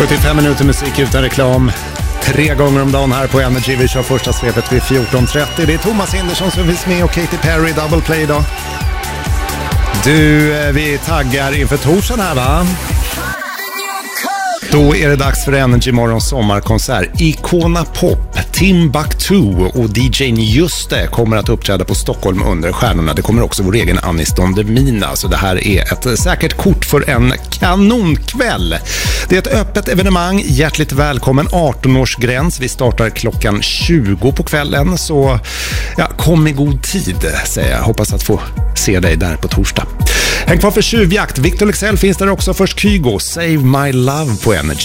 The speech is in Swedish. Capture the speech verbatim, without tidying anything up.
sjuttiofem minuter musik utan reklam. Tre gånger om dagen här på Energy. Vi kör första svepet vid fjorton trettio. Det är Thomas Hindersson som finns med och Katy Perry, double play idag. Du, vi taggar inför torsdagen här, va? Då är det dags för Energy Morgons sommarkonsert. Icona Pop, Timbuktu och D J:n Juste kommer att uppträda på Stockholm under stjärnorna. Det kommer också vår egen Anis Don Demina. Så det här är ett säkert kort för en kanonkväll. Det är ett öppet evenemang. Hjärtligt välkommen. arton-årsgräns. Vi startar klockan tjugo på kvällen. Så ja, kom i god tid, säger jag. Hoppas att få se dig där på torsdag. Häng kvar för tjuvjakt. Victor Lexell finns där också. Först Kygo, Save My Love på Energy.